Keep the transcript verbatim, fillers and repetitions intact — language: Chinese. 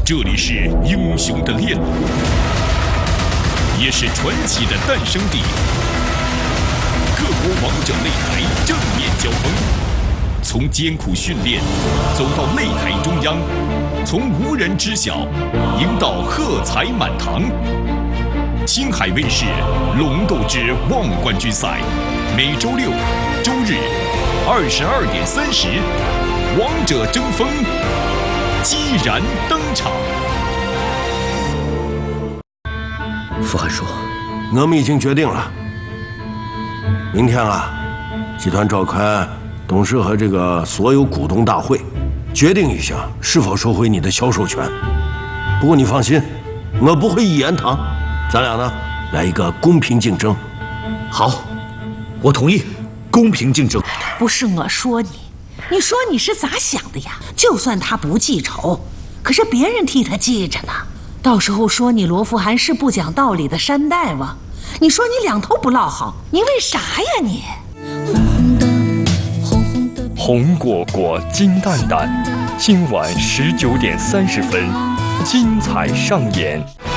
这里是英雄的炼炉，也是传奇的诞生地。各国王者擂台正面交锋，从艰苦训练走到擂台中央，从无人知晓赢到喝彩满堂。青海卫视《龙斗之望冠军赛》，每周六、周日二十二点三十，王者争锋，激然登场。 傅汉书， 我们已经决定了，明天啊，集团召开董事和这个所有股东大会，决定一下是否收回你的销售权。不过你放心，我不会一言堂，咱俩呢来一个公平竞争。 好，我同意公平竞争。 不是我说你，你说你是咋想的呀？就算他不记仇，可是别人替他记着呢。到时候说你罗福涵是不讲道理的山大王，你说你两头不落好，你为啥呀你？ 红果果，金蛋蛋，今晚十九点三十分，精彩上演。